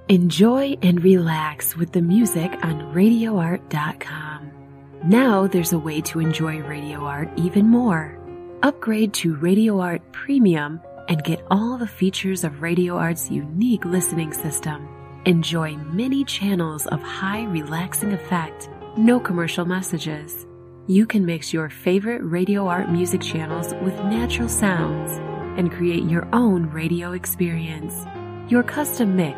Enjoy and relax with the music on RadioArt.com. Now there's a way to enjoy Radio Art even more. Upgrade to Radio Art Premium and get all the features of Radio Art's unique listening system. Enjoy many channels of high relaxing effect, no commercial messages. You can mix your favorite Radio Art music channels with natural sounds and create your own radio experience. Your custom mix